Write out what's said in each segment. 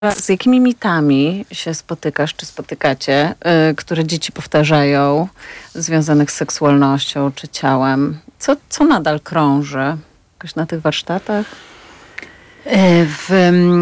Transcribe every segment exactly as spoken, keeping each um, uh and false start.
Z jakimi mitami się spotykasz, czy spotykacie, yy, które dzieci powtarzają, związanych z seksualnością czy ciałem? Co, co nadal krąży jakoś na tych warsztatach? W,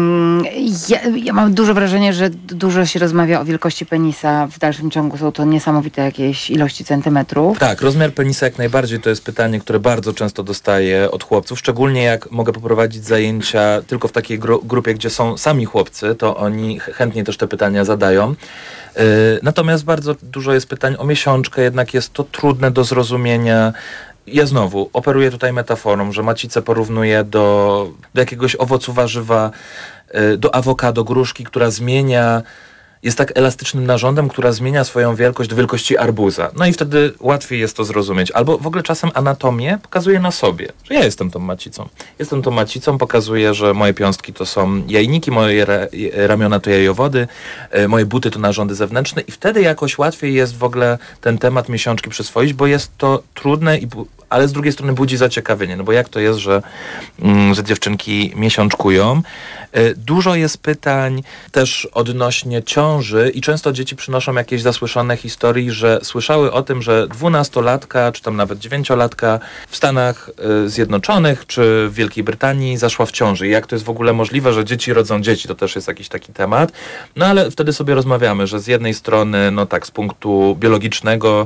ja, ja mam duże wrażenie, że dużo się rozmawia o wielkości penisa. W dalszym ciągu są to niesamowite jakieś ilości centymetrów. Tak, rozmiar penisa jak najbardziej to jest pytanie, które bardzo często dostaję od chłopców. Szczególnie jak mogę poprowadzić zajęcia tylko w takiej gru- grupie, gdzie są sami chłopcy, to oni chętnie też te pytania zadają. Yy, natomiast bardzo dużo jest pytań o miesiączkę, jednak jest to trudne do zrozumienia. Ja znowu operuję tutaj metaforą, że macicę porównuję do, do jakiegoś owocu, warzywa, do awokado, gruszki, która zmienia, jest tak elastycznym narządem, która zmienia swoją wielkość do wielkości arbuza. No i wtedy łatwiej jest to zrozumieć. Albo w ogóle czasem anatomię pokazuję na sobie, że ja jestem tą macicą. Jestem tą macicą, pokazuję, że moje piąstki to są jajniki, moje ra- ramiona to jajowody, moje buty to narządy zewnętrzne i wtedy jakoś łatwiej jest w ogóle ten temat miesiączki przyswoić, bo jest to trudne, i bu- ale z drugiej strony budzi zaciekawienie. No bo jak to jest, że, mm, że dziewczynki miesiączkują? Dużo jest pytań też odnośnie ciąży i często dzieci przynoszą jakieś zasłyszane historie, że słyszały o tym, że dwunastolatka, czy tam nawet dziewięciolatka w Stanach Zjednoczonych, czy w Wielkiej Brytanii zaszła w ciąży. I jak to jest w ogóle możliwe, że dzieci rodzą dzieci, to też jest jakiś taki temat. No ale wtedy sobie rozmawiamy, że z jednej strony, no tak, z punktu biologicznego,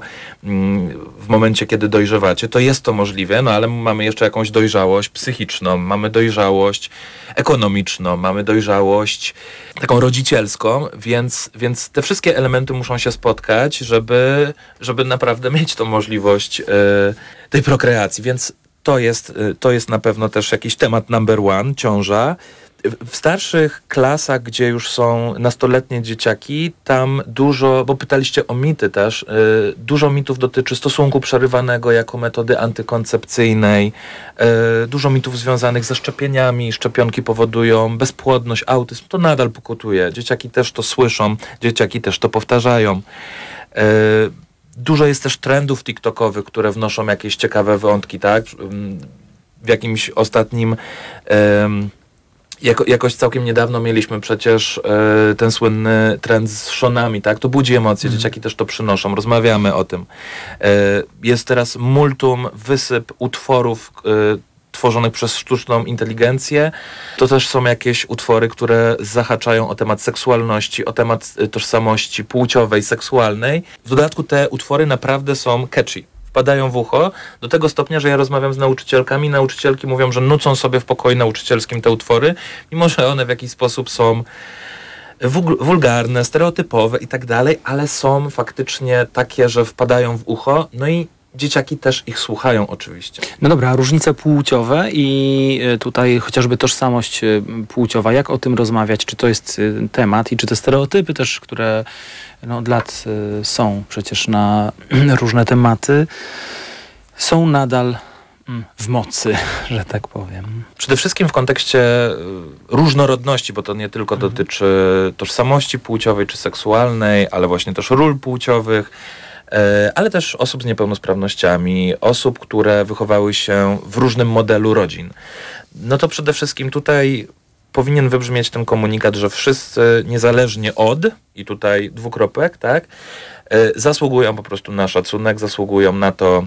w momencie, kiedy dojrzewacie, to jest to możliwe, no ale mamy jeszcze jakąś dojrzałość psychiczną, mamy dojrzałość ekonomiczną, mamy dojrzałość taką rodzicielską, więc, więc te wszystkie elementy muszą się spotkać, żeby, żeby naprawdę mieć tą możliwość y, tej prokreacji, więc to jest, y, to jest na pewno też jakiś temat number one, ciąża. W starszych klasach, gdzie już są nastoletnie dzieciaki, tam dużo, bo pytaliście o mity też, y, dużo mitów dotyczy stosunku przerywanego jako metody antykoncepcyjnej, y, dużo mitów związanych ze szczepieniami, szczepionki powodują bezpłodność, autyzm, to nadal pokutuje. Dzieciaki też to słyszą, dzieciaki też to powtarzają. Y, dużo jest też trendów tiktokowych, które wnoszą jakieś ciekawe wątki, tak? W jakimś ostatnim y, Jako, jakoś całkiem niedawno mieliśmy przecież e, ten słynny trend z szonami, tak? To budzi emocje, mm. dzieciaki też to przynoszą, rozmawiamy o tym. E, jest teraz multum, wysyp utworów e, tworzonych przez sztuczną inteligencję. To też są jakieś utwory, które zahaczają o temat seksualności, o temat tożsamości płciowej, seksualnej. W dodatku te utwory naprawdę są catchy. Wpadają w ucho do tego stopnia, że ja rozmawiam z nauczycielkami. Nauczycielki mówią, że nucą sobie w pokoju nauczycielskim te utwory, mimo że one w jakiś sposób są wulgarne, stereotypowe i tak dalej, ale są faktycznie takie, że wpadają w ucho. No i dzieciaki też ich słuchają oczywiście. No dobra, a różnice płciowe i tutaj chociażby tożsamość płciowa, jak o tym rozmawiać? Czy to jest temat i czy te stereotypy też, które no, od lat są przecież na różne tematy, są nadal w mocy, że tak powiem? Przede wszystkim w kontekście różnorodności, bo to nie tylko mhm. dotyczy tożsamości płciowej czy seksualnej, ale właśnie też ról płciowych, ale też osób z niepełnosprawnościami, osób, które wychowały się w różnym modelu rodzin. No to przede wszystkim tutaj powinien wybrzmieć ten komunikat, że wszyscy niezależnie od, i tutaj dwukropek, tak, zasługują po prostu na szacunek, zasługują na to,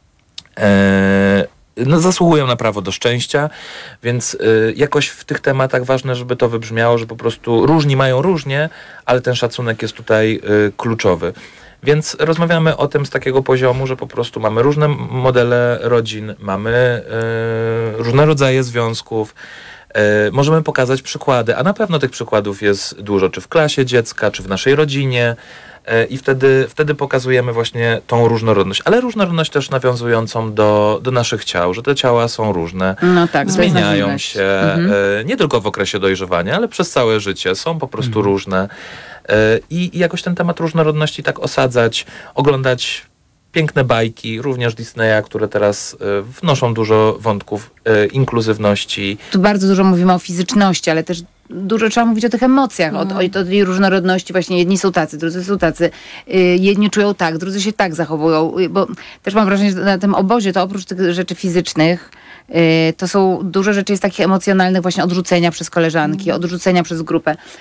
no, zasługują na prawo do szczęścia, więc jakoś w tych tematach ważne, żeby to wybrzmiało, że po prostu różni mają różnie, ale ten szacunek jest tutaj kluczowy. Więc rozmawiamy o tym z takiego poziomu, że po prostu mamy różne modele rodzin, mamy y, różne rodzaje związków, y, możemy pokazać przykłady, a na pewno tych przykładów jest dużo, czy w klasie dziecka, czy w naszej rodzinie y, i wtedy, wtedy pokazujemy właśnie tą różnorodność, ale różnorodność też nawiązującą do, do naszych ciał, że te ciała są różne, no tak, zmieniają się, mhm. y, nie tylko w okresie dojrzewania, ale przez całe życie, są po prostu mhm. różne. I, I jakoś ten temat różnorodności tak osadzać, oglądać piękne bajki, również Disneya, które teraz wnoszą dużo wątków inkluzywności. Tu bardzo dużo mówimy o fizyczności, ale też dużo trzeba mówić o tych emocjach, mm. o, o tej różnorodności. Właśnie jedni są tacy, drudzy są tacy. Jedni czują tak, drudzy się tak zachowują. Bo też mam wrażenie, że na tym obozie to oprócz tych rzeczy fizycznych to są dużo rzeczy jest takich emocjonalnych, właśnie odrzucenia przez koleżanki, odrzucenia przez grupę.